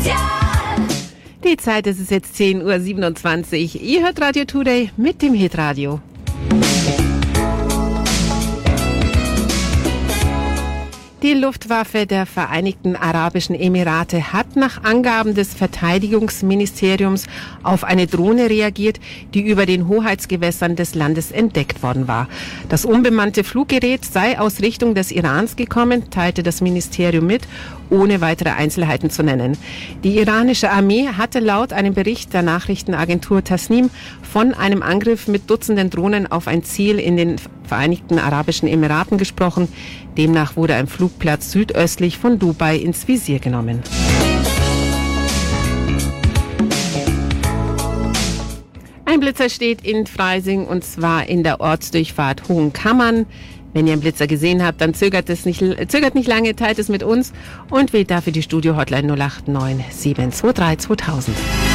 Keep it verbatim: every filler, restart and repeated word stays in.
Die Zeit ist es jetzt zehn Uhr siebenundzwanzig. Ihr hört Radio Today mit dem Hitradio. Die Luftwaffe der Vereinigten Arabischen Emirate hat nach Angaben des Verteidigungsministeriums auf eine Drohne reagiert, die über den Hoheitsgewässern des Landes entdeckt worden war. Das unbemannte Fluggerät sei aus Richtung des Irans gekommen, teilte das Ministerium mit, ohne weitere Einzelheiten zu nennen. Die iranische Armee hatte laut einem Bericht der Nachrichtenagentur Tasnim von einem Angriff mit Dutzenden Drohnen auf ein Ziel in den Vereinigten Arabischen Emiraten gesprochen. Demnach wurde ein Flugplatz südöstlich von Dubai ins Visier genommen. Ein Blitzer steht in Freising und zwar in der Ortsdurchfahrt Hohenkammern. Wenn ihr einen Blitzer gesehen habt, dann zögert es nicht, zögert nicht lange, teilt es mit uns und wählt dafür die Studio-Hotline null acht neun sieben zwei drei zweitausend.